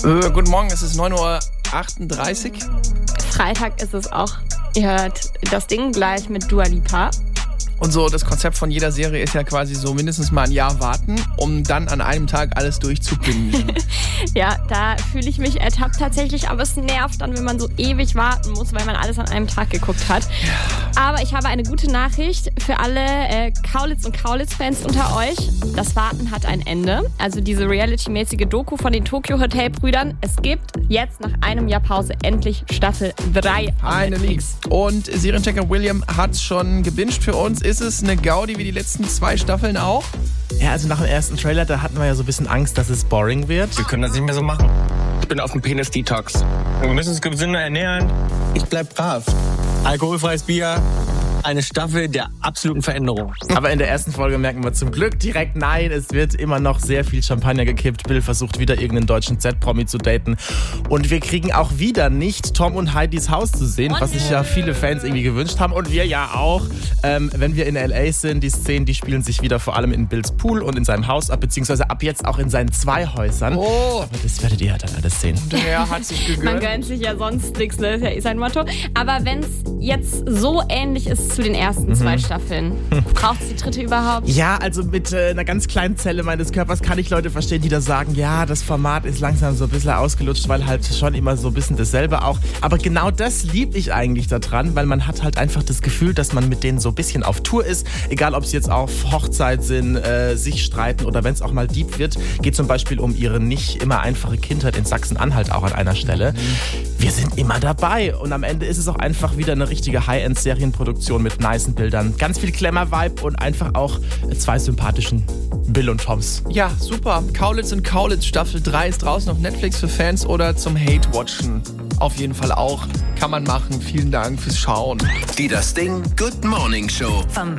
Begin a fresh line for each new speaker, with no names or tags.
Guten Morgen, es ist 9:38 Uhr.
Freitag ist es auch. Ihr hört das Ding gleich mit Dua Lipa.
Und so, das Konzept von jeder Serie ist ja quasi so mindestens mal ein Jahr warten, um dann an einem Tag alles durchzubingen.
Ja, da fühle ich mich ertappt tatsächlich, aber es nervt dann, wenn man so ewig warten muss, weil man alles an einem Tag geguckt hat. Ja. Aber ich habe eine gute Nachricht für alle Kaulitz- und Kaulitz-Fans unter euch. Das Warten hat ein Ende. Also diese reality-mäßige Doku von den Tokyo Hotel-Brüdern. Es gibt jetzt nach einem Jahr Pause endlich Staffel 3 auf Netflix.
Und Serienchecker William hat schon gebinged für uns. Ist es eine Gaudi wie die letzten 2 Staffeln auch?
Ja, also nach dem ersten Trailer, da hatten wir ja so ein bisschen Angst, dass es boring wird.
Wir können das nicht mehr so machen. Ich bin auf dem Penis-Detox. Wir müssen uns gesünder ernähren. Ich bleib brav. Alkoholfreies Bier. Eine Staffel der absoluten Veränderung.
Aber in der ersten Folge merken wir zum Glück direkt, nein, es wird immer noch sehr viel Champagner gekippt. Bill versucht wieder irgendeinen deutschen Z-Promi zu daten. Und wir kriegen auch wieder nicht Tom und Heidis Haus zu sehen, was sich ja viele Fans irgendwie gewünscht haben. Und wir ja auch. Wenn wir in L.A. sind, die Szenen, die spielen sich wieder vor allem in Bills Pool und in seinem Haus ab, beziehungsweise ab jetzt auch in seinen 2 Häusern.
Oh.
Aber das werdet ihr ja dann alles sehen.
Der hat sich gegönnt.
Man gönnt sich ja sonst nichts, ne? Das ist ja eh sein Motto. Aber wenn es jetzt so ähnlich ist zu den ersten 2 Staffeln, braucht es die 3. überhaupt?
Ja, also mit einer ganz kleinen Zelle meines Körpers kann ich Leute verstehen, die da sagen, ja, das Format ist langsam so ein bisschen ausgelutscht, weil halt schon immer so ein bisschen dasselbe auch. Aber genau das liebe ich eigentlich daran, weil man hat halt einfach das Gefühl, dass man mit denen so ein bisschen auf Tour ist. Egal, ob sie jetzt auf Hochzeit sind, sich streiten oder wenn es auch mal deep wird. Geht zum Beispiel um ihre nicht immer einfache Kindheit in Sachsen-Anhalt auch an einer Stelle. Wir sind immer dabei und am Ende ist es auch einfach wieder eine richtige High-End-Serienproduktion mit nicen Bildern. Ganz viel Glamour-Vibe und einfach auch 2 sympathischen Bill und Toms.
Ja, super. Kaulitz und Kaulitz Staffel 3 ist draußen auf Netflix für Fans oder zum Hate-Watchen. Auf jeden Fall auch. Kann man machen. Vielen Dank fürs Schauen.
Die Das Ding Good Morning Show.
Vom